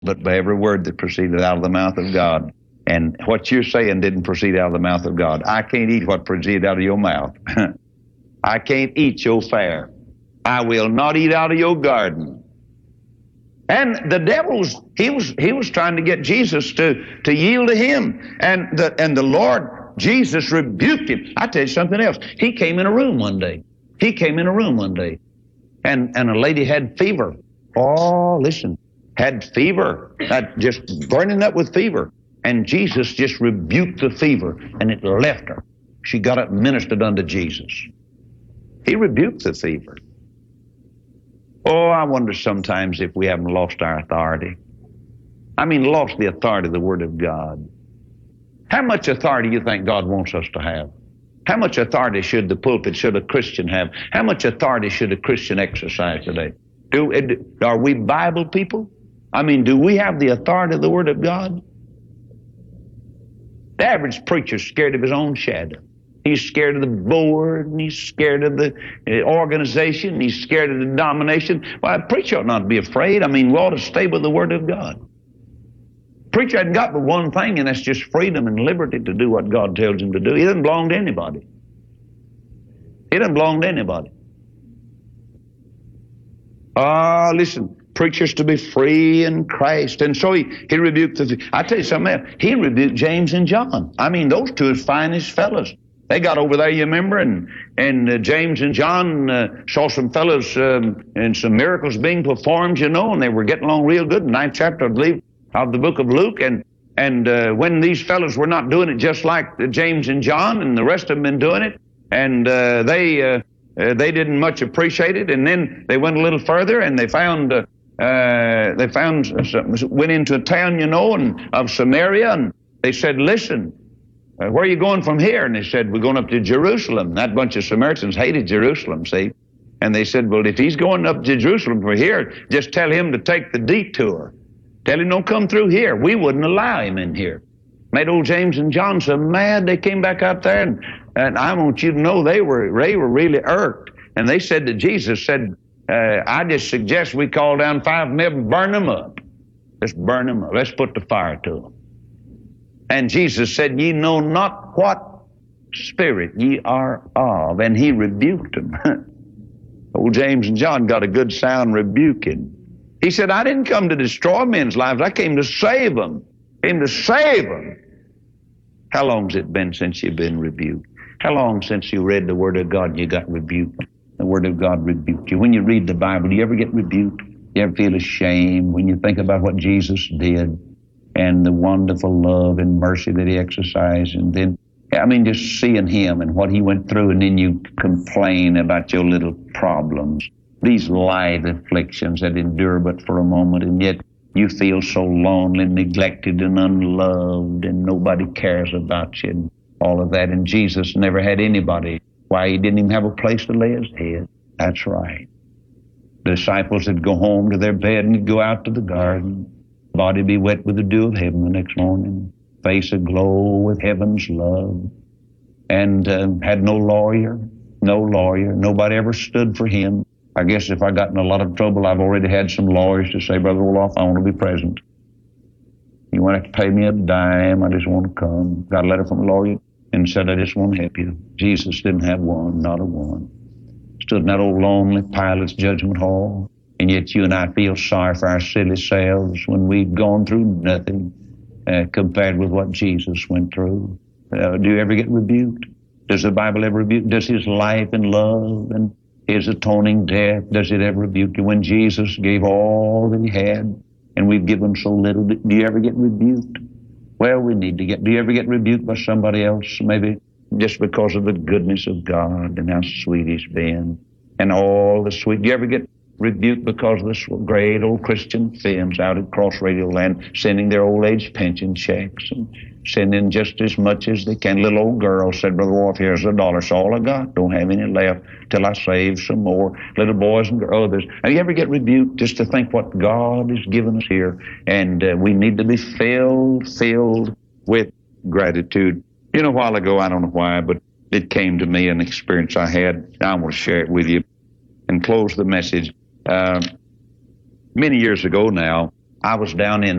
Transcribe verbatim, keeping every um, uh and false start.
but by every word that proceeded out of the mouth of God. And what you're saying didn't proceed out of the mouth of God. I can't eat what proceeded out of your mouth. I can't eat your fare. I will not eat out of your garden. And the devil's, he was he was trying to get Jesus to, to yield to him. And the and the Lord Jesus rebuked him. I tell you something else. He came in a room one day. He came in a room one day. And and a lady had fever. Oh, listen. Had fever. Had just burning up with fever. And Jesus just rebuked the fever, and it left her. She got up and ministered unto Jesus. He rebuked the fever. Oh, I wonder sometimes if we haven't lost our authority. I mean, lost the authority of the Word of God. How much authority do you think God wants us to have? How much authority should the pulpit, should a Christian have? How much authority should a Christian exercise today? Do, are we Bible people? I mean, do we have the authority of the Word of God? The average preacher's scared of his own shadow. He's scared of the board, and he's scared of the organization, and he's scared of the denomination. Well, a preacher ought not be afraid. I mean, we ought to stay with the Word of God. Preacher hasn't got but one thing, and that's just freedom and liberty to do what God tells him to do. He doesn't belong to anybody. He doesn't belong to anybody. Ah, uh, listen. Preachers to be free in Christ. And so he, he rebuked the, I tell you something else, he rebuked James and John. I mean, those two as finest fellows. They got over there, you remember, and and uh, James and John uh, saw some fellows um, and some miracles being performed, you know, and they were getting along real good. Ninth chapter, I believe, of the book of Luke. And and uh, when these fellows were not doing it just like uh, James and John, and the rest of them been doing it, and uh, they uh, uh, they didn't much appreciate it. And then they went a little further, and they found. Uh, Uh, they found, went into a town, you know, and of Samaria, and they said, listen, uh, where are you going from here? And they said, we're going up to Jerusalem. That bunch of Samaritans hated Jerusalem, see? And they said, well, if he's going up to Jerusalem from here, just tell him to take the detour. Tell him don't come through here. We wouldn't allow him in here. Made old James and John so mad, they came back out there, and, and I want you to know they were, they were really irked. And they said to Jesus, said, Uh, I just suggest we call down five men and burn them up. Let's burn them up. Let's put the fire to them. And Jesus said, ye know not what spirit ye are of. And he rebuked them. Old James and John got a good sound rebuking. He said, I didn't come to destroy men's lives. I came to save them. Came to save them. How long's it been since you've been rebuked? How long since you read the Word of God and you got rebuked? The Word of God rebuked you. When you read the Bible, do you ever get rebuked? Do you ever feel ashamed when you think about what Jesus did and the wonderful love and mercy that he exercised? And then, I mean, just seeing him and what he went through, and then you complain about your little problems, these light afflictions that endure but for a moment, and yet you feel so lonely, neglected, and unloved, and nobody cares about you, and all of that. And Jesus never had anybody. Why, he didn't even have a place to lay his head. That's right. The disciples would go home to their bed and go out to the garden. Body be wet with the dew of heaven the next morning. Face aglow with heaven's love. And uh, had no lawyer, no lawyer. Nobody ever stood for him. I guess if I got in a lot of trouble, I've already had some lawyers to say, Brother Roloff, I want to be present. You won't have to pay me a dime. I just want to come. Got a letter from a lawyer and said, I just want to help you. Jesus didn't have one, not a one. Stood in that old lonely Pilate's judgment hall, and yet you and I feel sorry for our silly selves when we've gone through nothing uh, compared with what Jesus went through. Uh, do you ever get rebuked? Does the Bible ever rebuke? Does his life and love and his atoning death, does it ever rebuke you? When Jesus gave all that he had, and we've given so little, do you ever get rebuked? Well, we need to get, do you ever get rebuked by somebody else, maybe just because of the goodness of God and how sweet he's been and all the sweet? Do you ever get rebuked because of this great old Christian films out at Cross Radio Land sending their old age pension checks and sending just as much as they can? Little old girl said, Brother Wolf, here's a dollar. It's all I got. Don't have any left till I save some more. Little boys and others. And you ever get rebuked just to think what God has given us here? And uh, we need to be filled, filled with gratitude. You know, a while ago, I don't know why, but it came to me, an experience I had. I want to share it with you and close the message. Uh, many years ago now, I was down in